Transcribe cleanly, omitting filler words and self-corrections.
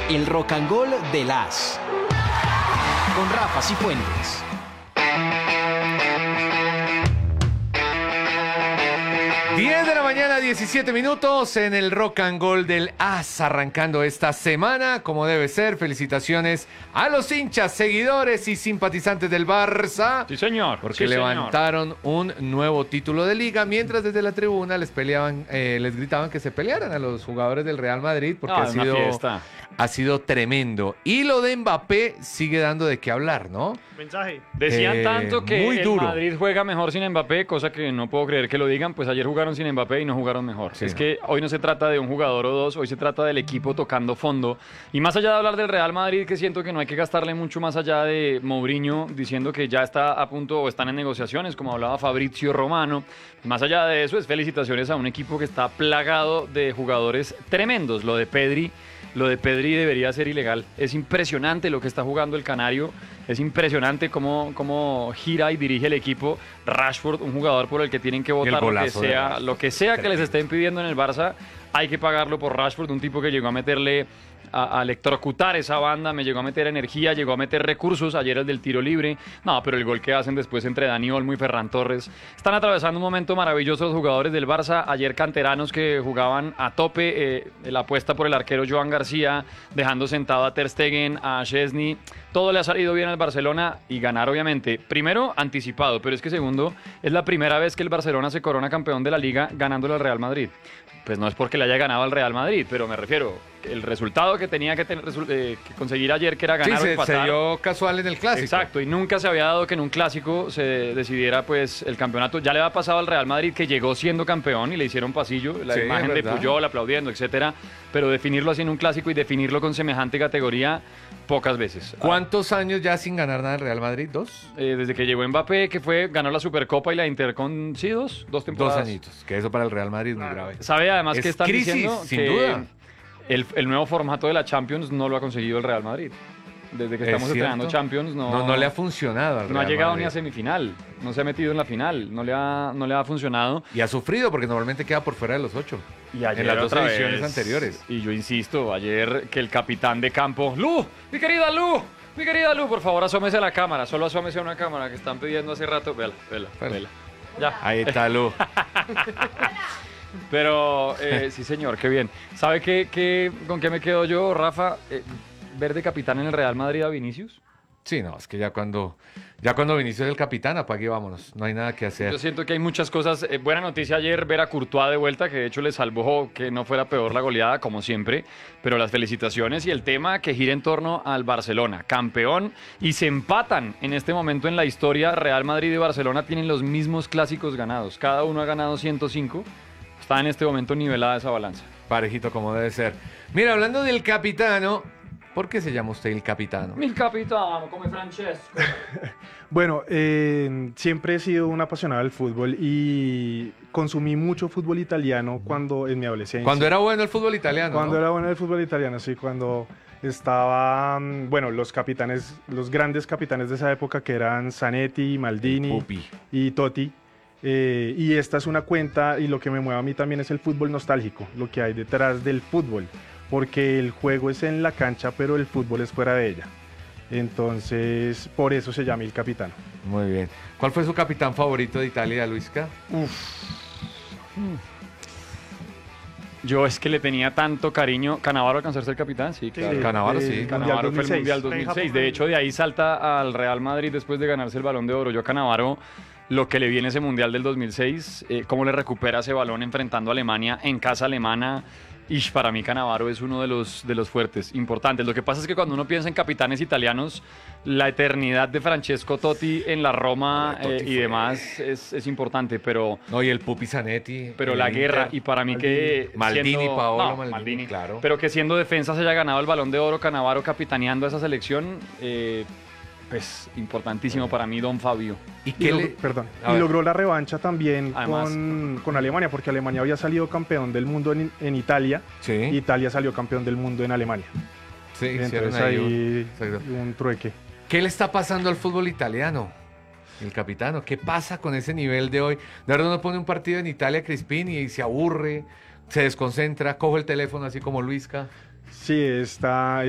El Rock and Roll de las con Rafa Cifuentes. Diez de la mañana, 17 minutos en el Rock and Roll del AS, arrancando esta semana como debe ser. Felicitaciones a los hinchas, seguidores y simpatizantes del Barça. Sí, señor. Porque sí, levantaron un nuevo título de liga, mientras desde la tribuna les gritaban que se pelearan a los jugadores del Real Madrid, porque ha sido tremendo. Y lo de Mbappé sigue dando de qué hablar, ¿no? Mensaje. Decían tanto que muy el duro. Madrid juega mejor sin Mbappé, cosa que no puedo creer que lo digan, pues ayer jugaron sin Mbappé y no jugaron mejor. Sí, es no. que hoy no se trata de un jugador o dos, hoy se trata del equipo tocando fondo. Y más allá de hablar del Real Madrid, que siento que no hay que gastarle mucho más allá de Mourinho diciendo que ya está a punto o están en negociaciones, como hablaba Fabrizio Romano. Más allá de eso, es felicitaciones a un equipo que está plagado de jugadores tremendos. Lo de Pedri debería ser ilegal. Es impresionante lo que está jugando el Canario. Es impresionante cómo gira y dirige el equipo. Rashford, un jugador por el que tienen que votar lo que sea que les estén pidiendo en el Barça, hay que pagarlo por Rashford, un tipo que llegó a meterle a electrocutar esa banda, me llegó a meter energía, llegó a meter recursos, ayer el del tiro libre, no, pero el gol que hacen después entre Dani Olmo y Ferran Torres, están atravesando un momento maravilloso los jugadores del Barça, ayer canteranos que jugaban a tope, la apuesta por el arquero Joan García, dejando sentado a Ter Stegen, a Szczęsny, todo le ha salido bien al Barcelona y ganar obviamente, primero anticipado, pero es que segundo, es la primera vez que el Barcelona se corona campeón de la Liga ganándole al Real Madrid. Pues no es porque le haya ganado al Real Madrid, pero me refiero, el resultado que tenía que conseguir ayer, que era ganar o empatar. Se dio casual en el Clásico. Exacto, y nunca se había dado que en un Clásico se decidiera pues el campeonato. Ya le había pasado al Real Madrid, que llegó siendo campeón y le hicieron pasillo, la imagen de Puyol aplaudiendo, etcétera, pero definirlo así en un Clásico y definirlo con semejante categoría, pocas veces. ¿Cuántos años ya sin ganar nada el Real Madrid? ¿Dos? Desde que llegó Mbappé, que ganó la Supercopa y la Inter con, sí, dos temporadas. 2 añitos, que eso para el Real Madrid es muy grave. ¿Sabe además Es que están crisis, diciendo sin que duda. El nuevo formato de la Champions no lo ha conseguido el Real Madrid? Desde que estamos estrenando Champions no le ha funcionado al Real no ha llegado Madrid. ni a semifinal, no se ha metido en la final, no le ha funcionado. Y ha sufrido porque normalmente queda por fuera de los 8. Y ayer en las 2 otra ediciones vez, anteriores. Y yo insisto, ayer que el capitán de campo, ¡Lu! ¡Mi querida Lu! Por favor, asómese a la cámara, solo asómese a una cámara que están pidiendo hace rato. Vela. Ya. Ahí está Lu. Pero, sí señor, qué bien. ¿Sabe con qué me quedo yo, Rafa? ¿Ver de capitán en el Real Madrid a Vinicius? Sí, no, es que ya cuando Vinicius es el capitán, apague y vámonos. No hay nada que hacer. Yo siento que hay muchas cosas. Buena noticia ayer ver a Courtois de vuelta, que de hecho le salvó que no fuera peor la goleada, como siempre. Pero las felicitaciones y el tema que gira en torno al Barcelona, campeón, y se empatan en este momento en la historia. Real Madrid y Barcelona tienen los mismos clásicos ganados. Cada uno ha ganado 105. Está en este momento nivelada esa balanza. Parejito como debe ser. Mira, hablando del capitano, ¿por qué se llama usted el capitano? Mi capitano, come Francesco. Bueno, siempre he sido un apasionado del fútbol y consumí mucho fútbol italiano cuando en mi adolescencia. Cuando era bueno el fútbol italiano, Cuando ¿no? era bueno el fútbol italiano, sí, cuando estaban, bueno, los grandes capitanes de esa época que eran Zanetti, Maldini Pupi. y Totti. Y esta es una cuenta y lo que me mueve a mí también es el fútbol nostálgico, lo que hay detrás del fútbol, porque el juego es en la cancha, pero el fútbol es fuera de ella. Entonces, por eso se llama el capitano. Muy bien. ¿Cuál fue su capitán favorito de Italia, Luisca? Yo es que le tenía tanto cariño. ¿Cannavaro alcanzó a ser capitán? Sí, claro. Cannavaro, sí. Cannavaro fue el Mundial 2006. 2006. De hecho, de ahí salta al Real Madrid después de ganarse el Balón de Oro. Yo a Cannavaro, lo que le viene ese Mundial del 2006, cómo le recupera ese balón enfrentando a Alemania en casa alemana. Y para mí Cannavaro es uno de los fuertes, importantes. Lo que pasa es que cuando uno piensa en capitanes italianos, la eternidad de Francesco Totti en la Roma y demás es importante, pero... No, y el Pupi Zanetti. Pero la guerra, y para mí que... Maldini, Paolo no, Maldini, claro. Pero que siendo defensa se haya ganado el Balón de Oro, Cannavaro capitaneando esa selección, pues importantísimo para mí, don Fabio. ¿Y qué Y logró la revancha también Además, con Alemania, porque Alemania había salido campeón del mundo en Italia, Sí. y Italia salió campeón del mundo en Alemania. Sí, hicieron Entonces ahí ahí un trueque. ¿Qué le está pasando al fútbol italiano? El capitano, ¿qué pasa con ese nivel de hoy? De verdad uno pone un partido en Italia, Crispín, y se aburre, se desconcentra, coge el teléfono así como Luisca. Sí, está